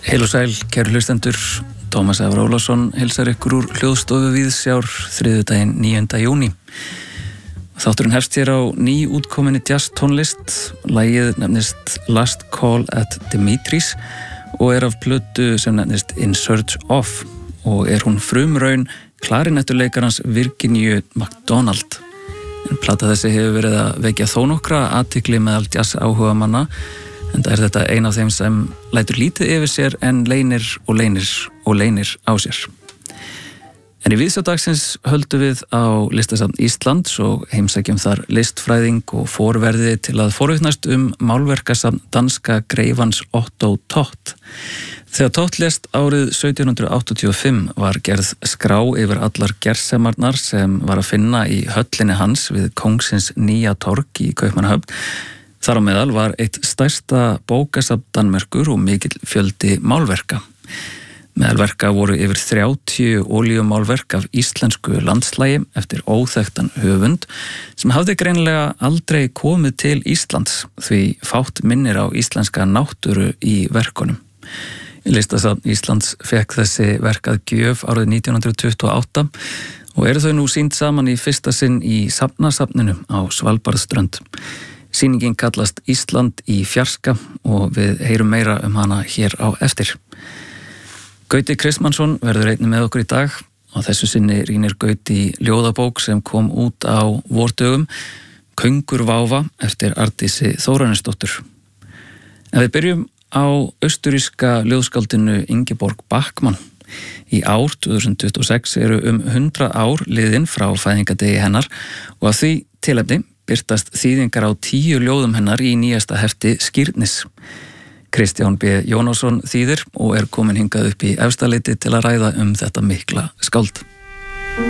Heil og sæl, kæru hlustendur, Tómas Ævar Ólafsson heilsar ykkur úr hljóðstofu Víðsjár þriðjudaginn 9. júní. Þátturinn hefst hér á nýútkominni jazz tónlist. Lagið nefnist Last Call at Dimitri's og af plötu sem nefnist In Search Of og hún frumraun klarinettuleikarans Virginia McDonald. En plata þessi hefur verið að vekja þó nokkra athygli meðal jazz áhuga manna, en það þetta ein af þeim sem lætur lítið yfir sér en leynir á sér. En í Víðsjárdagsins höldum við á Listasafn Íslands og heimsækjum þar listfræðing og forverði til að forvitnast málverkasafn danska greifans Otto Thott. Þegar Thott lést árið 1785 var gerð skrá yfir allar gersemarnar sem var að finna í höllinni hans við Kóngsins nýja torg í Kaupmannahöfn. Þar á meðal var eitt stærsta bókasafn Danmerkur og mikill fjöldi málverka. Meðal verka voru yfir 30 olíumálverk af íslensku landslægi eftir óþekktan höfund sem hafði greinilega aldrei komið til Íslands því fátt minnir á íslenska náttúru í verkunum. Listasafn Íslands fekk þessi verk að gjöf árið 1928 og eru þau nú sýnd saman í fyrsta sinn í Safnasafninu á Svalbarðsströnd. Sýningin kallast Ísland í fjarska og við heyrum meira hana hér á eftir. Gauti Kristmannsson verður einnig með okkur í dag og þessu sinni rýnir Gauti í ljóðabók sem kom út á vordögum, Köngur váfa eftir Arndísi Þóranesdóttur. En við byrjum á austuríska ljóðskáldinu Ingeborg Bachmann. Í ár 2026 eru 100 ár liðin frá fæðingadegi hennar og af því tilefni birtast þýðingar á 10 ljóðum hennar í nýjasta hefti Skírnis. Kristján B. Jónasson þýðir og komin hingað upp í Efstaleiti til að ræða þetta mikla skáld.